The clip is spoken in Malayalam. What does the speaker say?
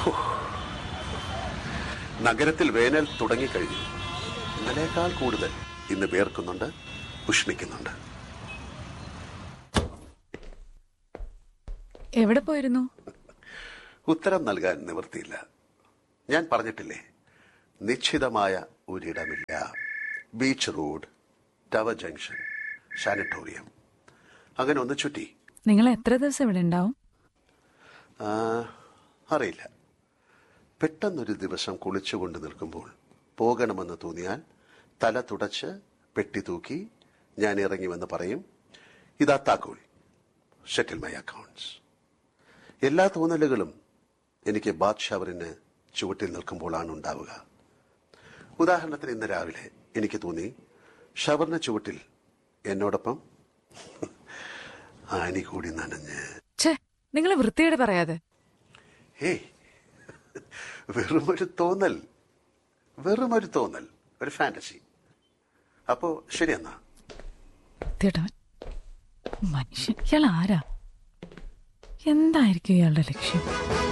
നഗരത്തിൽ വേനൽ തുടങ്ങിക്കഴിഞ്ഞു. ഇന്നലേക്കാൾ കൂടുതൽ ഇന്ന് വേർക്കുന്നുണ്ട്, ഉഷ്ണിക്കുന്നുണ്ട്. എവിടെ പോയിരുന്നു? ഉത്തരം നൽകാൻ നിവൃത്തിയില്ല. ഞാൻ പറഞ്ഞിട്ടില്ലേ, നിശ്ചിതമായ ഒരിടമില്ല. Beach road, tower junction, sanatorium, അങ്ങനെ ഒന്ന് ചുറ്റി. നിങ്ങൾ എത്ര ദിവസം ഇവിടെ ഉണ്ടാവും? അറിയില്ല. പെട്ടെന്നൊരു ദിവസം കുളിച്ചുകൊണ്ട് നിൽക്കുമ്പോൾ പോകണമെന്ന് തോന്നിയാൽ തല തുടച്ച് പെട്ടി തൂക്കി ഞാൻ ഇറങ്ങിവെന്ന് പറയും, ഇതാ താക്കോൽ, സെറ്റിൽ മൈ അക്കൗണ്ട്സ്. എല്ലാ തോന്നലുകളും എനിക്ക് ബാത്ത് ഷവറിന് ചുവട്ടിൽ നിൽക്കുമ്പോഴാണ് ഉണ്ടാവുക. ഉദാഹരണത്തിന് ഇന്ന് രാവിലെ എനിക്ക് തോന്നി ഷവറിന് ചുവട്ടിൽ എന്നോടൊപ്പം ആനി കൂടി നനഞ്ഞ്. നിങ്ങൾ വൃത്തിയോടെ പറയാതെ. ഏയ്, വെറുമൊരു തോന്നൽ, ഒരു ഫാന്റസി. അപ്പോ ശരിയെന്നാ. മനുഷ്യൻ, ഇയാൾ ആരാ? എന്തായിരിക്കും ഇയാളുടെ ലക്ഷ്യം?